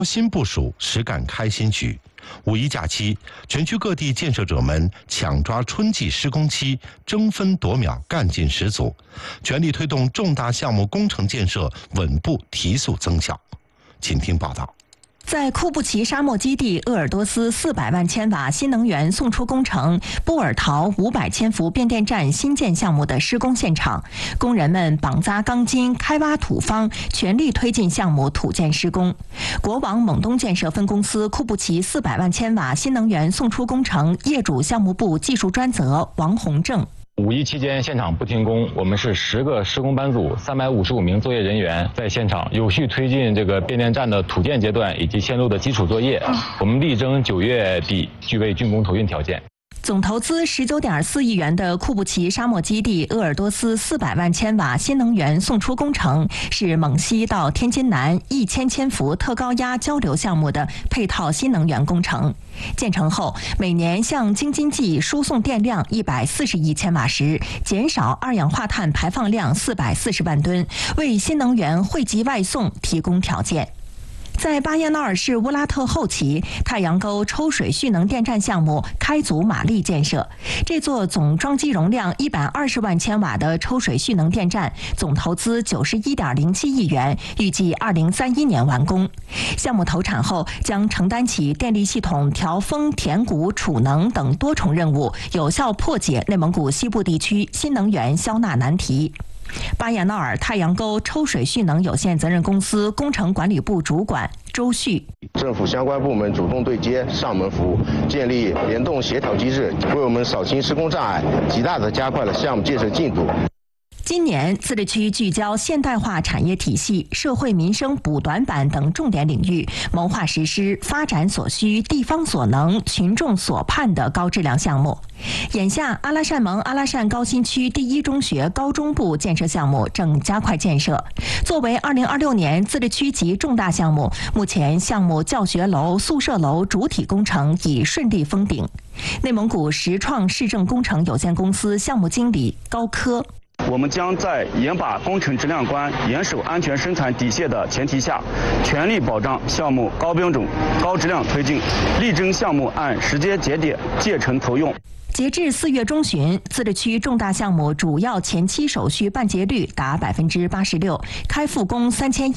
新部署实干开新局。五一假期，全区各地建设者们抢抓春季施工期，争分夺秒，干劲十足，全力推动重大项目工程建设稳步提速增效。请听报道。 在库布齐沙漠基地鄂尔多斯400万千瓦新能源送出工程布尔陶500千伏变电站新建项目的施工现场，工人们绑扎钢筋，开挖土方，全力推进项目土建施工。国网蒙东建设分公司库布齐400万千瓦新能源送出工程业主项目部技术专责王洪正。 五一期间现场不停工，我们是10个施工班组，355名作业人员在现场有序推进这个变电站的土建阶段以及线路的基础作业。我们力争9月底具备竣工投运条件。 总投资19.4亿元的库布齐沙漠基地鄂尔多斯400万千瓦新能源送出工程，是蒙西到天津南1000千伏特高压交流项目的配套新能源工程。建成后，每年向京津冀输送电量140亿千瓦时，减少二氧化碳排放量440万吨，为新能源惠及外送提供条件。在巴彦淖尔市乌拉特后旗太阳沟抽水蓄能电站项目开足马力建设，这座总装机容量120万千瓦的抽水蓄能电站，总投资91.07亿元，预计2031年完工。项目投产后，将承担起电力系统调峰、填谷、储能等多重任务，有效破解内蒙古西部地区新能源消纳难题。巴彦淖尔太阳沟抽水蓄能有限责任公司工程管理部主管周旭： 政府相关部门主动对接，上门服务，建立联动协调机制，为我们扫清施工障碍，极大地加快了项目建设进度。 今年，自治区聚焦现代化产业体系、社会民生补短板等重点领域，谋划实施发展所需、地方所能、群众所盼的高质量项目。眼下，阿拉善盟阿拉善高新区第一中学高中部建设项目正加快建设。作为2026年自治区级重大项目，目前项目教学楼、宿舍楼主体工程已顺利封顶。内蒙古实创市政工程有限公司项目经理高科： 我们将在严把工程质量关、严守安全生产底线的前提下，全力保障项目高标准、高质量推进，力争项目按时间节点建成投用。 截至4月中旬，自治区重大项目主要前期手续办结率达86%，开复工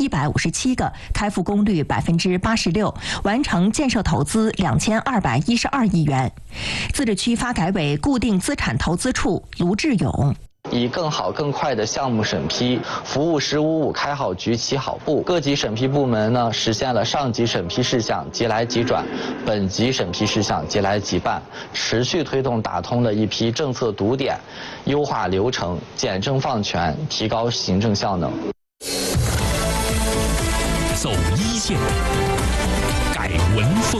3157个，开复工率86%，完成建设投资2212亿元。自治区发改委固定资产投资处卢志勇： 以更好更快的项目审批服务“15-5”开好局起好步，各级审批部门呢实现了上级审批事项即来即转，本级审批事项即来即办，持续推动打通了一批政策堵点，优化流程，简政放权，提高行政效能。 走一线，改文风。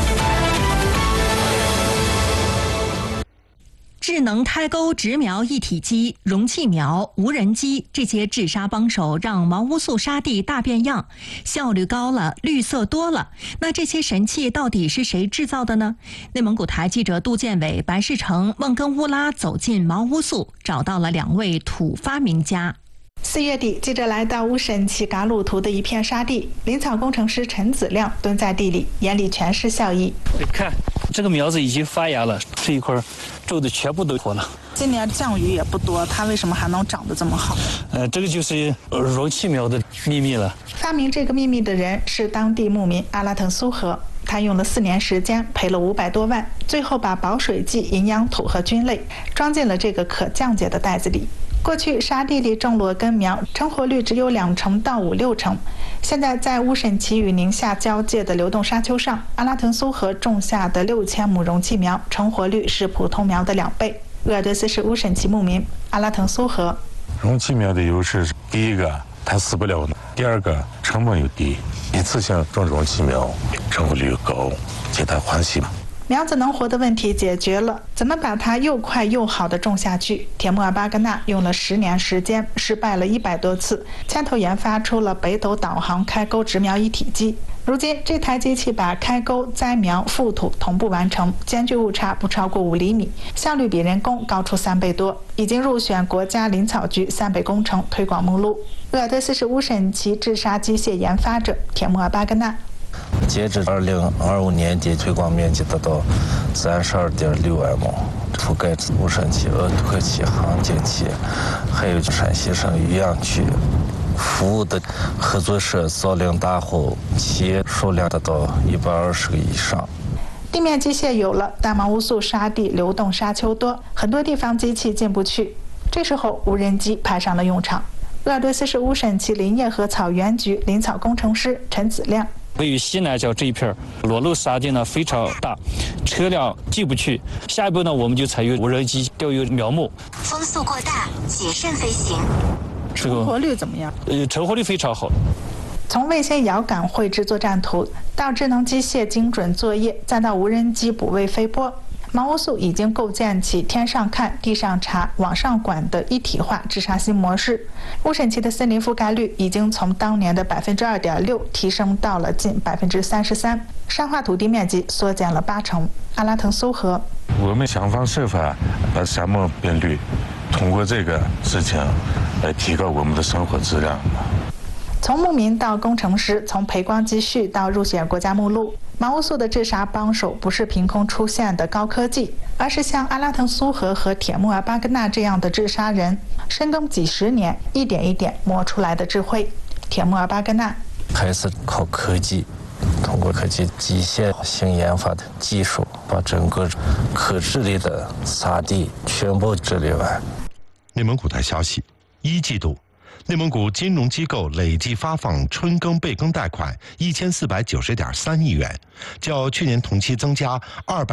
智能开沟植苗一体机、容器苗、无人机这些治沙帮手，让毛乌素沙地大变样，效率高了，绿色多了。那这些神器到底是谁制造的呢？内蒙古台记者杜建伟、白世成、孟根乌拉走进毛乌素，找到了2位土发明家。 4月底，记者来到乌审旗嘎鲁图的一片沙地，林草工程师陈子亮蹲在地里，眼里全是笑意。 看，这个苗子已经发芽了，这一块种的全部都活了。 今年降雨也不多，它为什么还能长得这么好？ 这个就是容器苗的秘密了。 发明这个秘密的人是当地牧民阿拉腾苏河，他用了4年时间，赔了500多万，最后把保水剂、营养土和菌类装进了这个可降解的袋子里。过去沙地里种裸根苗，成活率只有2成到5-6成。现在在乌审旗与宁夏交界的流动沙丘上，阿拉腾苏河种下的6000亩容器苗，成活率是普通苗的2倍。鄂尔多斯是乌审旗牧民阿拉腾苏河。 容器苗的优势是：第一个，它死不了；第二个，成本又低，一次性种容器苗，成活率又高，皆大欢喜嘛。 苗子能活的问题解决了，怎么把它又快又好的种下去？铁木尔巴格纳用了10年时间，失败了100多次，牵头研发出了北斗导航开沟植苗一体机。如今这台机器把开沟、栽苗、覆土同步完成，间距误差不超过5厘米，效率比人工高出3倍多，已经入选国家林草局3倍工程推广目录。鄂尔多斯是乌审旗治沙机械研发者铁木尔巴格纳。 截至2025年底，推广面积达到32.6万亩，覆盖乌山区、鄂图克区、杭锦区，还有陕西省余杨区。服务的合作社、造林大户企业数量达到120个以上。 地面机械有了，但毛乌素沙地流动沙丘多，很多地方机器进不去。这时候，无人机派上了用场。鄂尔多斯市乌审区林业和草原局林草工程师陈子亮。 位于西南角这一片裸露沙地呢非常大，车辆进不去。下一步呢，我们就采用无人机调用苗木。 风速过大，谨慎飞行。 成活率怎么样？ 成活率非常好。 从卫星遥感绘制作战图，到智能机械精准作业，再到无人机捕喂飞波，毛乌素已经构建起天上看、地上查、网上管的一体化治沙新模式。乌审区的森林覆盖率已经从当年的2.6%提升到了近33%，山化土地面积缩减了80%。阿拉腾苏河， 我们想方设法把沙漠变绿，通过这个事情来提高我们的生活质量。 从牧民到工程师，从陪光机序到入选国家目录，毛乌素的治沙帮手不是凭空出现的高科技，而是像阿拉腾苏河和铁木尔巴格纳这样的治沙人，深耕几十年，一点一点磨出来的智慧。铁木尔巴格纳还是靠科技，通过科技机械性研发的技术，把整个可治理的沙地全部治理完。 内蒙古台消息，1季度。内蒙古金融机构累计发放春耕备耕贷款1490.3亿元，较去年同期增加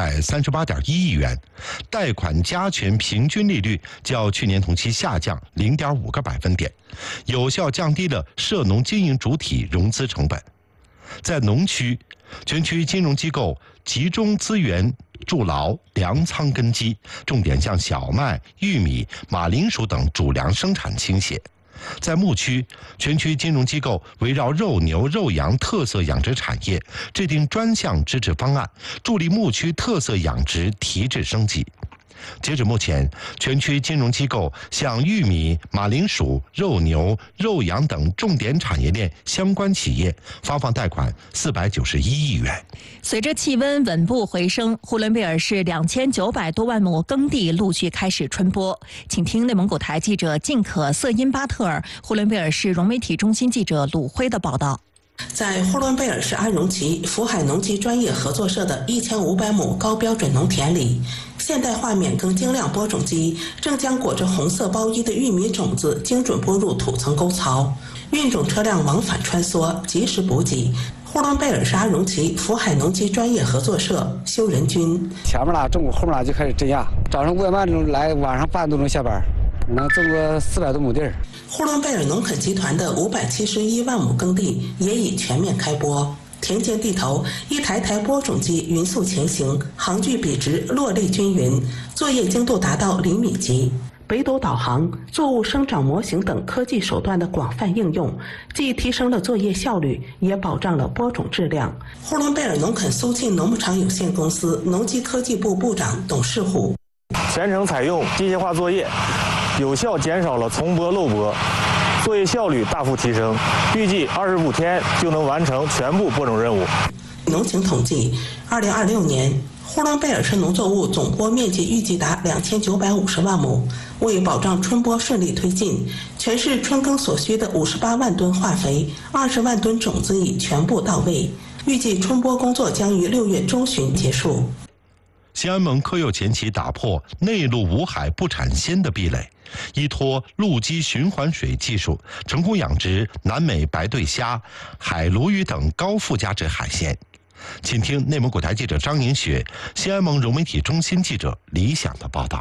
238.1亿元，贷款加权平均利率较去年同期下降0.5个百分点，有效降低了涉农经营主体融资成本。在农区，全区金融机构集中资源筑牢粮仓根基，重点向小麦、玉米、马铃薯等主粮生产倾斜。在牧区，全区金融机构围绕肉牛、肉羊特色养殖产业制定专项支持方案，助力牧区特色养殖提质升级。截止目前，全区金融机构向玉米、马铃薯、肉牛、肉羊等重点产业链相关企业发放贷款491亿元。 随着气温稳步回升，呼伦贝尔市2900多万亩耕地陆续开始春播。请听内蒙古台记者晋可瑟因巴特尔、呼伦贝尔市融媒体中心记者鲁辉的报道。 在呼伦贝尔市安荣旗福海农机专业合作社的1500亩高标准农田里，现代化免耕精量播种机正将裹着红色包衣的玉米种子精准播入土层沟槽，运种车辆往返穿梭，及时补给。呼伦贝尔市安荣旗福海农机专业合作社修仁军， 前面啦，中午后面啦就开始镇压，早上5点半钟来，晚上8点多钟下班，能种个400多亩地儿。 呼伦贝尔农垦集团的571万亩耕地也已全面开播，田间地头一台台播种机匀速前行，航距笔直，落力均匀，作业精度达到厘米级。北斗导航、作物生长模型等科技手段的广泛应用，既提升了作业效率，也保障了播种质量。呼伦贝尔农垦苏沁农牧场有限公司农机科技部部长董世虎： 全程采用机械化作业，有效减少了重播漏播，作业效率大幅提升，预计25天就能完成全部播种任务。 农情统计，2026年呼伦贝尔市农作物总播面积预计达2950万亩。为保障春播顺利推进，全市春耕所需的58万吨化肥、20万吨种子已全部到位，预计春播工作将于6月中旬结束。 新安盟科幼前期打破内陆无海不产鲜的壁垒，依托陆基循环水技术，成功养殖南美白对虾、海鲈鱼等高附加值海鲜。请听内蒙古台记者张宁雪、新安盟融媒体中心记者李想的报道。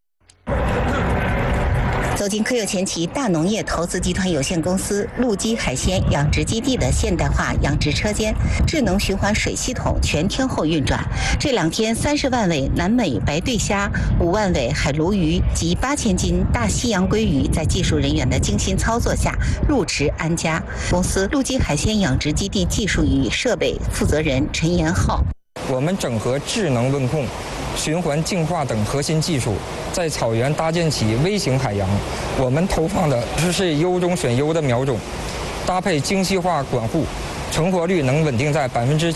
走进科幼前旗大农业投资集团有限公司陆基海鲜养殖基地的现代化养殖车间，智能循环水系统全天候运转。这2天，30万尾南美白对虾、5万尾海鲈鱼及8000斤大西洋鲑鱼，在技术人员的精心操作下入池安家。公司陆基海鲜养殖基地技术与设备负责人陈延浩： 我们整合智能温控、循环净化等核心技术，在草原搭建起微型海洋。我们投放的是优中选优的苗种，搭配精细化管护，成活率能稳定在90%。